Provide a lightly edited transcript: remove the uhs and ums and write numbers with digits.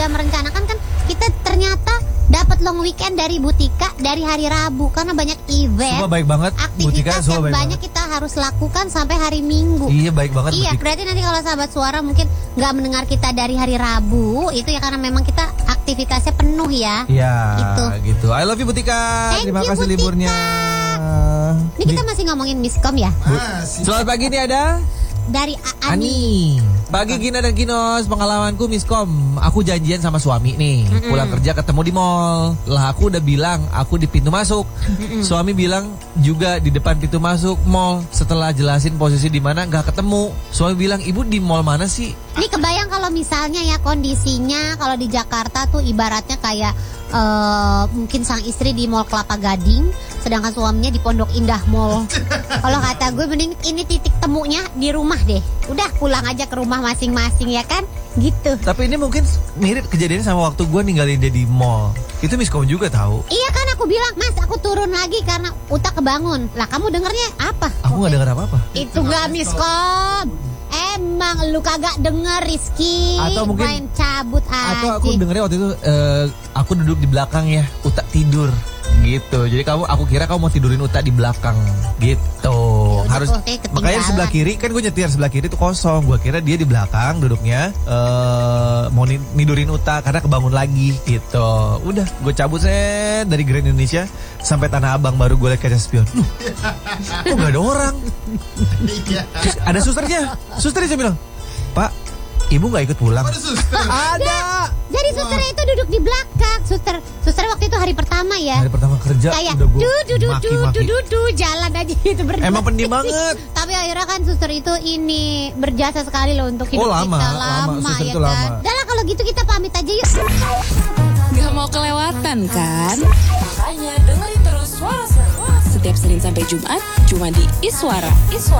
sudah merencanakan kan, kita ternyata dapat long weekend dari Butika dari hari Rabu karena banyak event. Semua baik banget. Aktivitas Butika, yang baik banyak banget. kita harus lakukan sampai hari Minggu. Iya, baik banget. Iya, Butika. berarti nanti kalau sahabat suara mungkin nggak mendengar kita dari hari Rabu, itu ya karena memang kita aktivitasnya penuh ya. Iya, Gitu. I love you Butika. Thank Terima you, kasih Butika. liburnya. Ini kita masih ngomongin miskom ya. Selamat pagi nih ada Dari Ani. Ani. Pagi Gina dan Ginos, pengalamanku miskom. Aku janjian sama suami nih, pulang kerja ketemu di mall. Lah aku udah bilang aku di pintu masuk. Suami bilang juga di depan pintu masuk mall. Setelah jelasin posisi di mana nggak ketemu. Suami bilang, "Ibu di mall mana sih?" Ini kebayang kalau misalnya ya kondisinya kalau di Jakarta tuh ibaratnya kayak mungkin sang istri di Mall Kelapa Gading, sedangkan suaminya di Pondok Indah Mall. Kalau kata gue mending ini titik temunya di rumah deh. Udah pulang aja ke rumah masing-masing ya kan, gitu. Tapi ini mungkin mirip kejadiannya sama waktu gue ninggalin dia di mall. Itu miskom juga tahu. Iya kan, aku bilang, "Mas, aku turun lagi karena Uta kebangun." Lah kamu dengernya apa? Aku nggak dengar apa-apa. Itu gak miskom. Emang lu kagak denger, Rizky. Atau mungkin- main cabut aja. Atau aku dengernya waktu itu aku duduk di belakang ya, Uta tidur gitu. Jadi aku kira kamu mau tidurin Uta di belakang gitu. Ya udah, Harus tuh, kayak ketinggalan. makanya di sebelah kiri kan gue nyetir, sebelah kiri tuh kosong. Gue kira dia di belakang duduknya mau nidurin Uta karena kebangun lagi gitu. Udah gue cabut dari Grand Indonesia sampai Tanah Abang, baru gue liat kaca spion. Loh, kok gak ada orang? Terus ada susternya. Susternya saya bilang, "Pak, ibu gak ikut pulang?" Ada. Jadi susternya itu duduk di belakang. Suster waktu itu hari pertama ya. Hari pertama kerja Kayak udah gue du jalan aja gitu berdua. Emang pendiam banget. Tapi akhirnya kan suster itu ini berjasa sekali loh untuk hidup lama, kita lama. Suster ya itu kan. lama. Udah lah kalau gitu kita pamit aja yuk. Gak mau kelewatan kan? Makanya dengerin terus Suara Seru. Setiap Senin sampai Jumat cuma di Iswara.